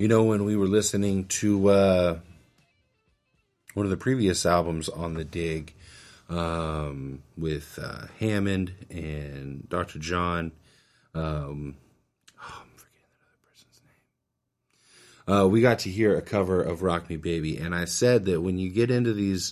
When we were listening to one of the previous albums on the Dig with Hammond and Dr. John, I'm forgetting that other person's name. We got to hear a cover of Rock Me Baby, and I said that when you get into these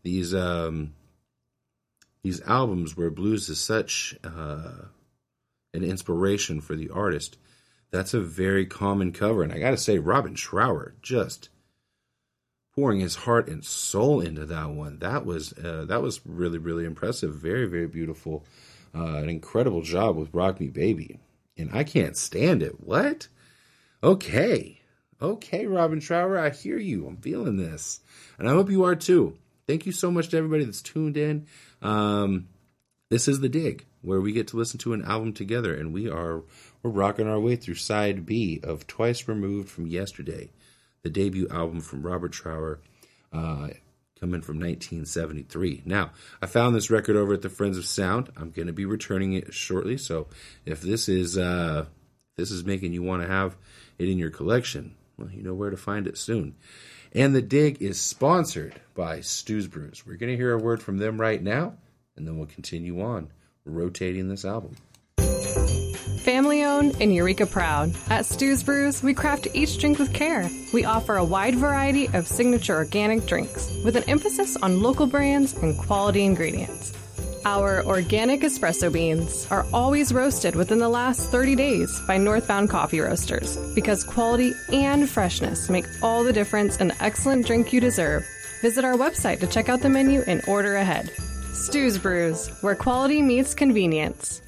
albums where blues is such an inspiration for the artist, that's a very common cover. And I got to say, Robin Trower just pouring his heart and soul into that one. That was really, really impressive. Very, very beautiful. An incredible job with Rock Me Baby. And I can't stand it. What? Okay, Robin Trower, I hear you. I'm feeling this. And I hope you are too. Thank you so much to everybody that's tuned in. This is The Dig, where we get to listen to an album together, and we're rocking our way through side B of Twice Removed from Yesterday, the debut album from Robert Trower, coming from 1973. Now, I found this record over at the Friends of Sound. I'm going to be returning it shortly, so if this is making you want to have it in your collection, well, you know where to find it soon. And The Dig is sponsored by Stu's Brews. We're going to hear a word from them right now, and then we'll continue on rotating this album. Family owned and Eureka proud. At Stu's Brews, we craft each drink with care. We offer a wide variety of signature organic drinks with an emphasis on local brands and quality ingredients. Our organic espresso beans are always roasted within the last 30 days by Northbound Coffee Roasters because quality and freshness make all the difference in the excellent drink you deserve. Visit our website to check out the menu and order ahead. Stu's Brews, where quality meets convenience.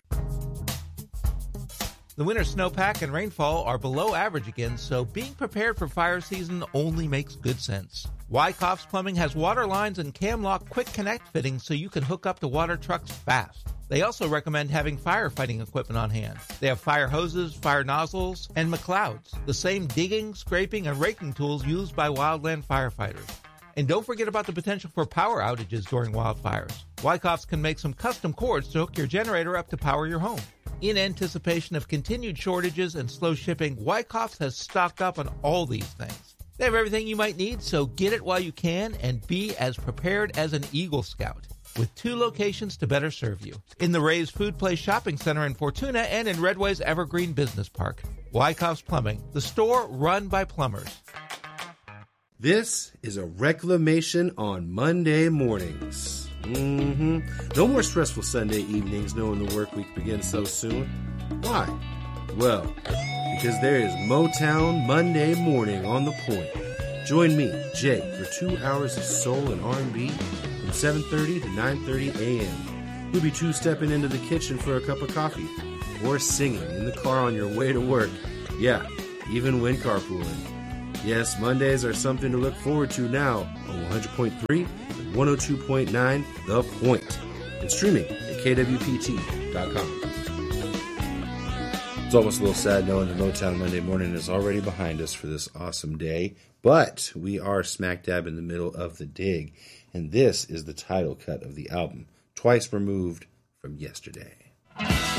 The winter snowpack and rainfall are below average again, so being prepared for fire season only makes good sense. Wyckoff's Plumbing has water lines and Camlock Quick Connect fittings so you can hook up to water trucks fast. They also recommend having firefighting equipment on hand. They have fire hoses, fire nozzles, and McLeods, the same digging, scraping, and raking tools used by wildland firefighters. And don't forget about the potential for power outages during wildfires. Wyckoff's can make some custom cords to hook your generator up to power your home. In anticipation of continued shortages and slow shipping, Wyckoff's has stocked up on all these things. They have everything you might need, so get it while you can and be as prepared as an Eagle Scout. With 2 locations to better serve you. In the Ray's Food Place Shopping Center in Fortuna and in Redway's Evergreen Business Park. Wyckoff's Plumbing, the store run by plumbers. This is a reclamation on Monday mornings. No more stressful Sunday evenings knowing the work week begins so soon. Why? Well, because there is Motown Monday morning on the point. Join me, Jake, for 2 hours of soul and R&B from 7:30 to 9:30 a.m. We'll be two-stepping into the kitchen for a cup of coffee or singing in the car on your way to work. Yeah, even when carpooling. Yes, Mondays are something to look forward to now on 100.3 and 102.9 The Point and streaming at kwpt.com. It's almost a little sad knowing the Motown Monday morning is already behind us for this awesome day, but we are smack dab in the middle of The Dig, and this is the title cut of the album, Twice Removed from Yesterday.